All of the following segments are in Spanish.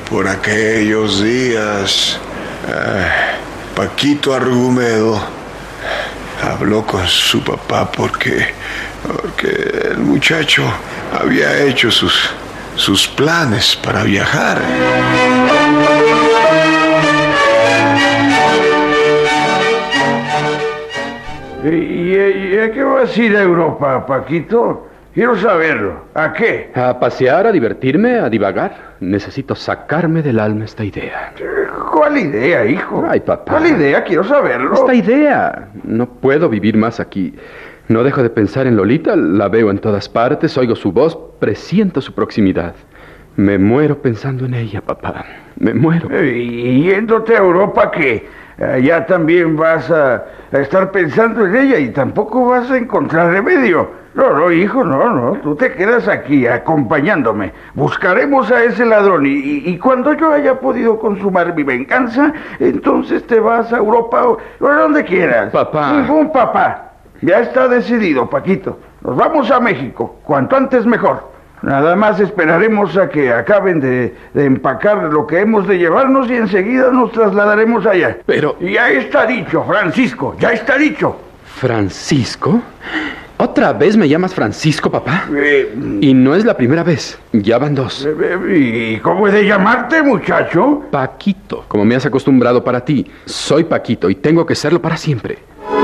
por aquellos días, Paquito Argumedo habló con su papá porque el muchacho había hecho sus planes para viajar. ¿Y a qué vas a ir a Europa, Paquito? Quiero saberlo. ¿A qué? A pasear, a divertirme, a divagar. Necesito sacarme del alma esta idea. ¿Cuál idea, hijo? Ay, papá. ¿Cuál idea? Quiero saberlo. Esta idea. No puedo vivir más aquí. No dejo de pensar en Lolita, la veo en todas partes, oigo su voz, presiento su proximidad. Me muero pensando en ella, papá. Me muero. ¿Y yéndote a Europa qué? Allá también vas a estar pensando en ella y tampoco vas a encontrar remedio. No, hijo, no. Tú te quedas aquí acompañándome. Buscaremos a ese ladrón y cuando yo haya podido consumar mi venganza, entonces te vas a Europa o a donde quieras. Papá. Ningún papá. Ya está decidido, Paquito. Nos vamos a México. Cuanto antes mejor. Nada más esperaremos a que acaben de empacar lo que hemos de llevarnos y enseguida nos trasladaremos allá. Pero... Ya está dicho, Francisco, ya está dicho. ¿Francisco? ¿Otra vez me llamas Francisco, papá? Y no es la primera vez, ya van dos. ¿Y cómo he de llamarte, muchacho? Paquito, como me has acostumbrado para ti. Soy Paquito y tengo que serlo para siempre.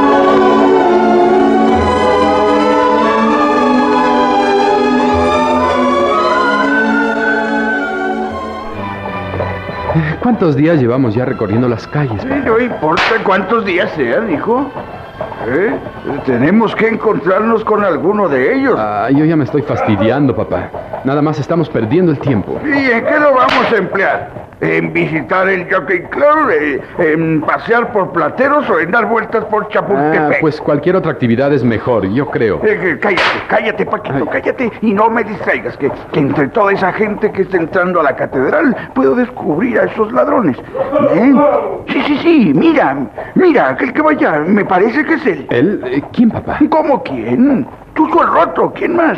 ¿Cuántos días llevamos ya recorriendo las calles, papá? No importa cuántos días sean, hijo. Tenemos que encontrarnos con alguno de ellos. Yo ya me estoy fastidiando, papá. Nada más estamos perdiendo el tiempo. ¿Y en qué lo vamos a emplear? ¿En visitar el Jockey Club? ¿En pasear por Plateros o en dar vueltas por Chapultepec? Pues cualquier otra actividad es mejor, yo creo. Cállate, Paquito, cállate y no me distraigas, que entre toda esa gente que está entrando a la catedral puedo descubrir a esos ladrones. Sí, mira, aquel que vaya, me parece que es él. ¿Él? ¿Quién, papá? ¿Cómo quién? Tú el roto, ¿quién más?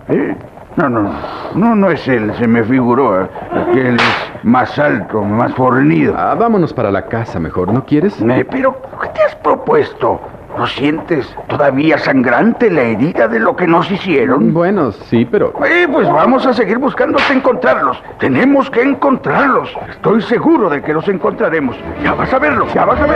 No es él, se me figuró. Que él es más alto, más fornido. Vámonos para la casa mejor, ¿no quieres? Pero, ¿qué te has propuesto? ¿No sientes todavía sangrante la herida de lo que nos hicieron? Bueno, sí, pero... Pues vamos a seguir buscando hasta encontrarlos. Tenemos que encontrarlos. Estoy seguro de que los encontraremos. Ya vas a verlo.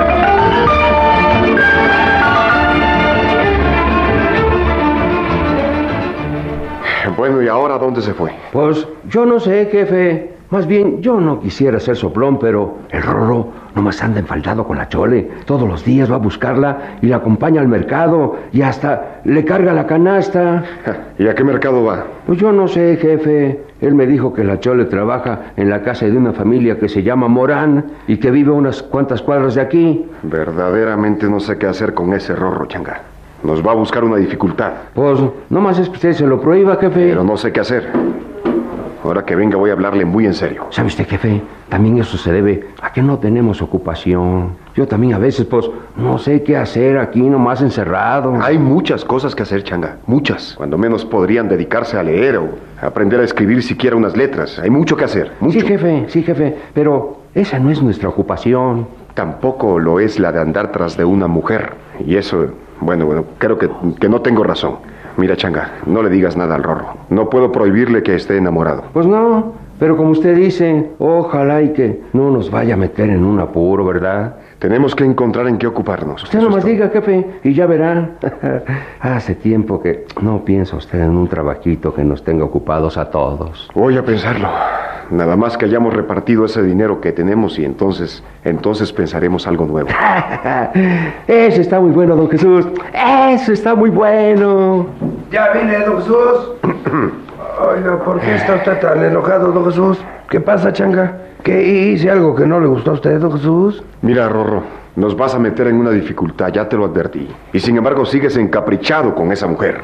Bueno, ¿y ahora dónde se fue? Pues yo no sé, jefe. Más bien, yo no quisiera ser soplón, pero el Rorro nomás anda enfaldado con la Chole. Todos los días va a buscarla y la acompaña al mercado y hasta le carga la canasta. ¿Y a qué mercado va? Pues yo no sé, jefe. Él me dijo que la Chole trabaja en la casa de una familia que se llama Morán y que vive unas cuantas cuadras de aquí. Verdaderamente no sé qué hacer con ese Rorro, changa. Nos va a buscar una dificultad. Pues nomás es que usted se lo prohíba, jefe. Pero no sé qué hacer. Ahora que venga voy a hablarle muy en serio. ¿Sabe usted, jefe? También eso se debe a que no tenemos ocupación. Yo también a veces, pues, no sé qué hacer aquí nomás encerrado. Hay muchas cosas que hacer, changa. Muchas. Cuando menos podrían dedicarse a leer o a aprender a escribir siquiera unas letras. Hay mucho que hacer. Mucho. Sí, jefe. Pero esa no es nuestra ocupación. Tampoco lo es la de andar tras de una mujer. Y eso, bueno, creo que no tengo razón. Mira, changa, no le digas nada al Rorro. No puedo prohibirle que esté enamorado. Pues no, pero como usted dice, ojalá y que no nos vaya a meter en un apuro, ¿verdad? Tenemos que encontrar en qué ocuparnos. Usted nomás diga, jefe, y ya verá. Hace tiempo que no piensa usted en un trabajito que nos tenga ocupados a todos. Voy a pensarlo. Nada más que hayamos repartido ese dinero que tenemos y entonces pensaremos algo nuevo. Eso está muy bueno, don Jesús. Eso está muy bueno. Ya vine, don Jesús. Oiga, ¿por qué está usted tan enojado, don Jesús? ¿Qué pasa, changa? ¿Qué hice algo que no le gustó a usted, don Jesús? Mira, Rorro, nos vas a meter en una dificultad, ya te lo advertí. Y sin embargo sigues encaprichado con esa mujer.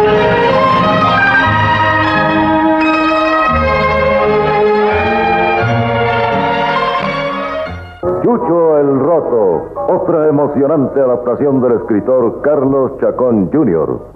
Chucho el Roto, otra emocionante adaptación del escritor Carlos Chacón Jr.